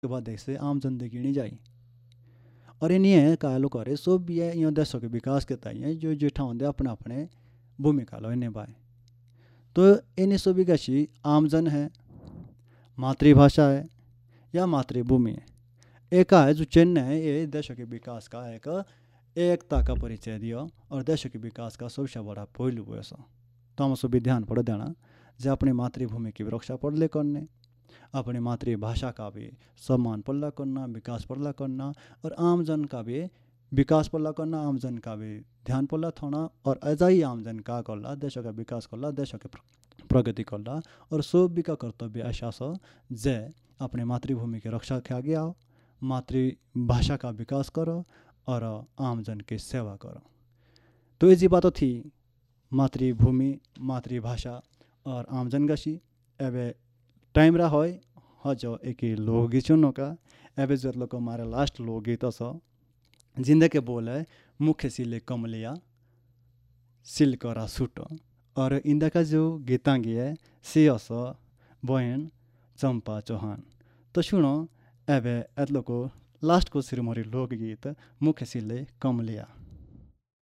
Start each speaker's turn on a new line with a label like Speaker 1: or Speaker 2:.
Speaker 1: के बाद से आम जिंदगी नहीं जाई और इन्हें का लोग करे सब ये यो देशों के विकास के ताई जो जेठा होंगे अपने अपने भूमिका लो इन्हें बाय तो इन्हें सभी का आमजन है मातृभाषा है या मातृभूमि है एक है जो चिन्ह है ये देशों के विकास का एक एकता का परिचय दिया और देश के विकास का सबसे बड़ा पहलू है ऐसा तो हम सभी ध्यान पड़ देना जो अपनी मातृभूमि की रक्षा पढ़ले करने अपनी मातृभाषा का भी सम्मान पल्ला करना विकास पल्ला करना और आमजन का भी विकास पल्ला करना आमजन का भी ध्यान पल्ला थोड़ा और ऐसा ही आमजन का करला देशों का विकास करला देशों के प्रगति करला और सब भी का कर्तव्य ऐसा सो जे अपने मातृभूमि की रक्षा किया गया मातृभाषा का विकास करो और आमजन की सेवा करो। तो ये बात थी मातृभूमि मातृभाषा और आमजन गशी एवं टाइम रहा हो जो एक लोकगीत सुनो का एवं जो लोग हमारे लास्ट लोकगीत सो जिंदे के बोल है मुख्य सिले कमलिया सिल करा सूटो और इंदा का जो गीतांगी है सी असो बहन चंपा चौहान। तो सुनो एवं एतलो को लास्ट को सिरमोरी लोकगीत मुख्य सिले कमलिया।